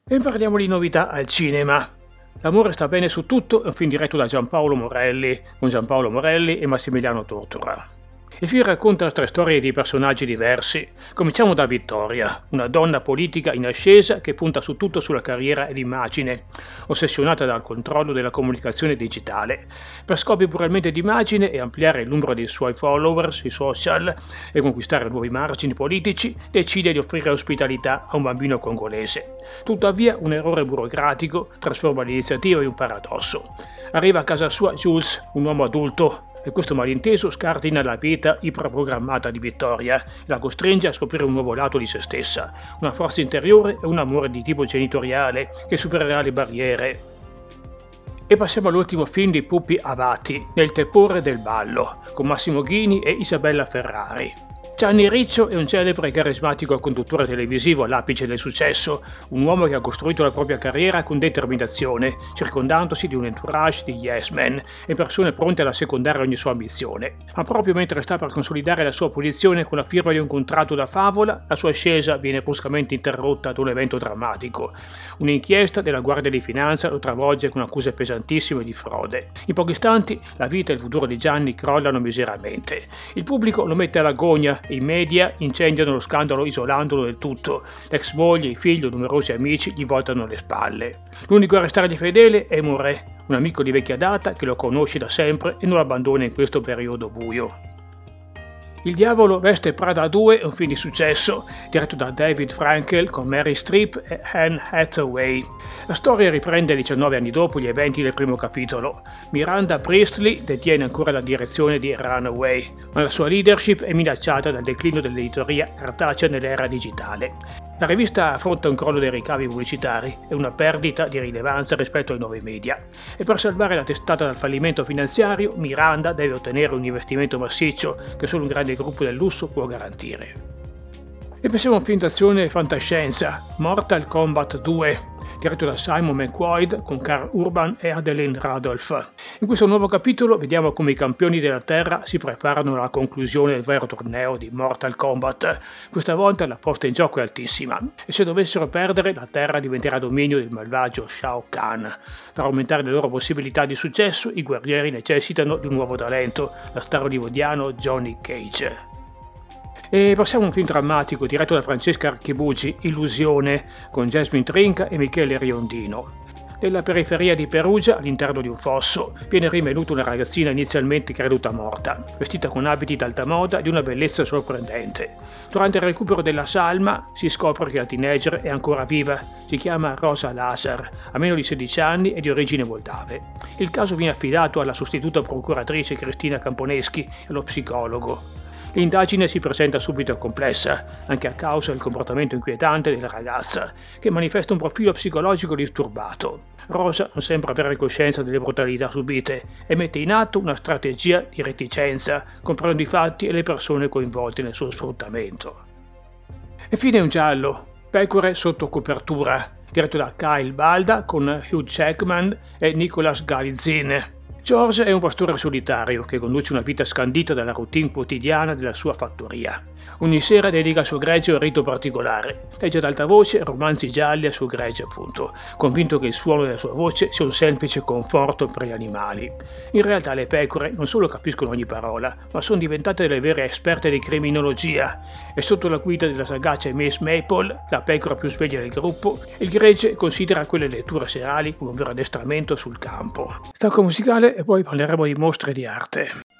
E parliamo di novità al cinema. L'amore sta bene su tutto è un film diretto da Giampaolo Morelli, con Giampaolo Morelli e Massimiliano Tortora. Il film racconta 3 storie di personaggi diversi. Cominciamo da Vittoria, una donna politica in ascesa che punta su tutto sulla carriera e l'immagine, ossessionata dal controllo della comunicazione digitale. Per scopi puramente di immagine e ampliare il numero dei suoi followers sui social e conquistare nuovi margini politici, decide di offrire ospitalità a un bambino congolese. Tuttavia, un errore burocratico trasforma l'iniziativa in un paradosso. Arriva a casa sua Jules, un uomo adulto, e questo malinteso scardina la vita iperprogrammata di Vittoria e la costringe a scoprire un nuovo lato di se stessa, una forza interiore e un amore di tipo genitoriale che supererà le barriere. E passiamo all'ultimo film di Pupi Avati, Nel tepore del ballo, con Massimo Ghini e Isabella Ferrari. Gianni Riccio è un celebre e carismatico conduttore televisivo all'apice del successo, un uomo che ha costruito la propria carriera con determinazione, circondandosi di un entourage di yes men e persone pronte ad assecondare ogni sua ambizione. Ma proprio mentre sta per consolidare la sua posizione con la firma di un contratto da favola, la sua ascesa viene bruscamente interrotta da un evento drammatico. Un'inchiesta della Guardia di Finanza lo travolge con accuse pesantissime di frode. In pochi istanti la vita e il futuro di Gianni crollano miseramente. Il pubblico lo mette all'agonia. I media incendiano lo scandalo isolandolo del tutto. L'ex moglie, i figli e numerosi amici gli voltano le spalle. L'unico a restargli fedele è Morè, un amico di vecchia data che lo conosce da sempre e non lo abbandona in questo periodo buio. Il diavolo veste Prada 2 è un film di successo, diretto da David Frankel con Mary Streep e Anne Hathaway. La storia riprende 19 anni dopo gli eventi del primo capitolo. Miranda Priestley detiene ancora la direzione di Runaway, ma la sua leadership è minacciata dal declino dell'editoria cartacea nell'era digitale. La rivista affronta un crollo dei ricavi pubblicitari e una perdita di rilevanza rispetto ai nuovi media. E per salvare la testata dal fallimento finanziario, Miranda deve ottenere un investimento massiccio che solo un grande gruppo del lusso può garantire. E pensiamo a un film d'azione e fantascienza, Mortal Kombat 2, diretto da Simon McQuoid con Karl Urban e Adeline Randolph. In questo nuovo capitolo vediamo come i campioni della Terra si preparano alla conclusione del vero torneo di Mortal Kombat. Questa volta la posta in gioco è altissima e se dovessero perdere la Terra diventerà dominio del malvagio Shao Kahn. Per aumentare le loro possibilità di successo i guerrieri necessitano di un nuovo talento, lo star hollywoodiano Johnny Cage. E passiamo a un film drammatico diretto da Francesca Archibugi, Illusione, con Jasmine Trinca e Michele Riondino. Nella periferia di Perugia, all'interno di un fosso, viene rinvenuta una ragazzina inizialmente creduta morta, vestita con abiti d'alta moda di una bellezza sorprendente. Durante il recupero della salma si scopre che la teenager è ancora viva, si chiama Rosa Lazar, ha meno di 16 anni e di origini moldave. Il caso viene affidato alla sostituta procuratrice Cristina Camponeschi e allo psicologo. L'indagine si presenta subito complessa, anche a causa del comportamento inquietante della ragazza, che manifesta un profilo psicologico disturbato. Rosa non sembra avere coscienza delle brutalità subite e mette in atto una strategia di reticenza, comprendo i fatti e le persone coinvolte nel suo sfruttamento. E fine un giallo, Pecore sotto copertura, diretto da Kyle Balda con Hugh Jackman e Nicolas Galizin. George è un pastore solitario che conduce una vita scandita dalla routine quotidiana della sua fattoria. Ogni sera dedica al suo gregge un rito particolare. Legge ad alta voce romanzi gialli al suo gregge, appunto, convinto che il suono della sua voce sia un semplice conforto per gli animali. In realtà le pecore non solo capiscono ogni parola, ma sono diventate delle vere esperte di criminologia. E sotto la guida della sagace Miss Maple, la pecora più sveglia del gruppo, il gregge considera quelle letture serali come un vero addestramento sul campo. Stacco musicale e poi parleremo di mostre di arte.